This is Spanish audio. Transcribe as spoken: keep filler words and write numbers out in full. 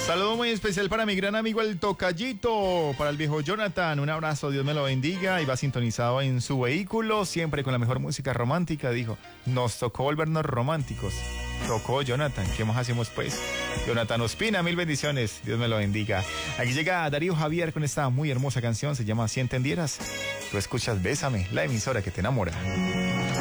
Saludo muy especial para mi gran amigo el Tocayito, para el viejo Jonathan, un abrazo, Dios me lo bendiga, y va sintonizado en su vehículo, siempre con la mejor música romántica, dijo, nos tocó volvernos románticos, tocó Jonathan, ¿qué más hacemos pues? Jonathan Ospina, mil bendiciones, Dios me lo bendiga. Aquí llega Darío Javier con esta muy hermosa canción, se llama Si Entendieras, tú escuchas Bésame, la emisora que te enamora.